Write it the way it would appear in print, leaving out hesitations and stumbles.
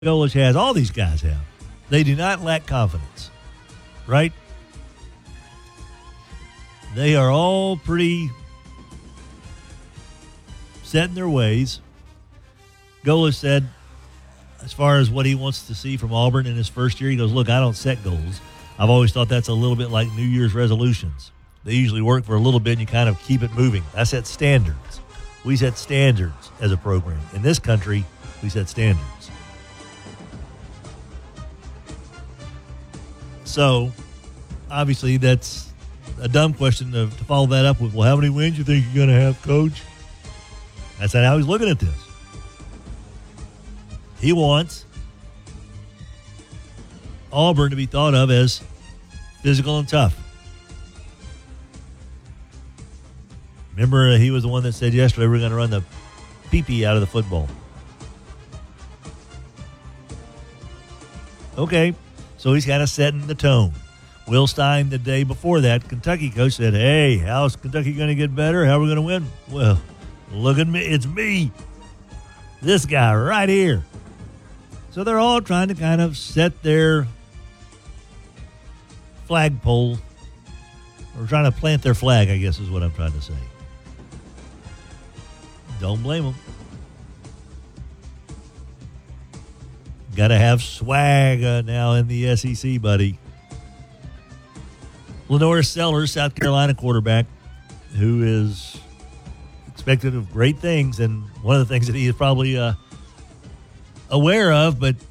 Golich has, all these guys have. They do not lack confidence, right? They are all pretty set in their ways. Golich said, as far as what he wants to see from Auburn in his first year, he goes, look, I don't set goals. I've always thought that's a little bit like New Year's resolutions. They usually work for a little bit and you kind of keep it moving. I set standards. We set standards as a program. In this country, we set standards. So, obviously, that's a dumb question to follow that up with, well, how many wins you think you're going to have, Coach? That's not how he's looking at this. He wants Auburn to be thought of as physical and tough. Remember, he was the one that said yesterday we're going to run the pee-pee out of the football. Okay. So he's kind of setting the tone. Will Stein, the day before that, Kentucky coach, said, hey, how's Kentucky going to get better? How are we going to win? Well, look at me. It's me. This guy right here. So they're all trying to kind of set their flagpole, or trying to plant their flag, I guess is what I'm trying to say. Don't blame them. Got to have swag now in the SEC, buddy. Lenore Sellers, South Carolina quarterback, who is expected of great things, and one of the things that he is probably aware of, but